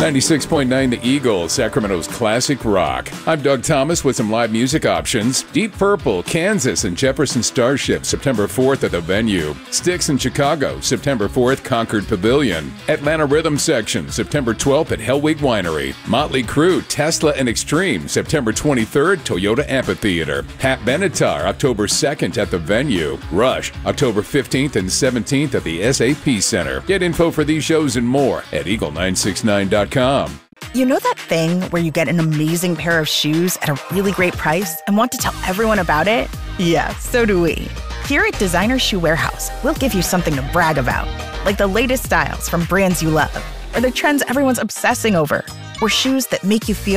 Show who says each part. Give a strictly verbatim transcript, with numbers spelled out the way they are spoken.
Speaker 1: ninety-six point nine The Eagle, Sacramento's classic rock. I'm Doug Thomas with some live music options. Deep Purple, Kansas and Jefferson Starship, September fourth at the Venue. Styx in Chicago, September fourth, Concord Pavilion. Atlanta Rhythm Section, September twelfth at Hellwig Winery. Motley Crue, Tesla and Extreme, September twenty-third, Toyota Amphitheater. Pat Benatar, October second at the Venue. Rush, October fifteenth and seventeenth at the S A P Center. Get info for these shows and more at eagle nine six nine dot com.
Speaker 2: You know that thing where you get an amazing pair of shoes at a really great price and want to tell everyone about it? Yeah, so do we. Here at Designer Shoe Warehouse, we'll give you something to brag about, like the latest styles from brands you love, or the trends everyone's obsessing over, or shoes that make you feel